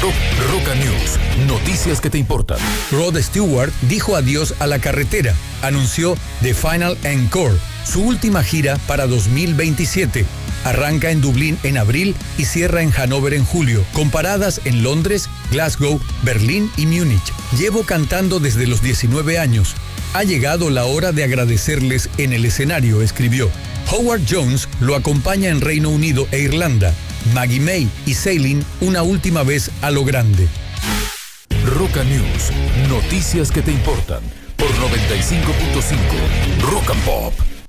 Roca News, noticias que te importan. Rod Stewart dijo adiós a la carretera. Anunció The Final Encore, su última gira para 2027. Arranca en Dublín en abril y cierra en Hannover en julio, con paradas en Londres, Glasgow, Berlín y Múnich. Llevo cantando desde los 19 años. Ha llegado la hora de agradecerles en el escenario, escribió. Howard Jones lo acompaña en Reino Unido e Irlanda. Maggie May y Sailing una última vez a lo grande. Roca News, noticias que te importan por 95.5 Rock and Pop.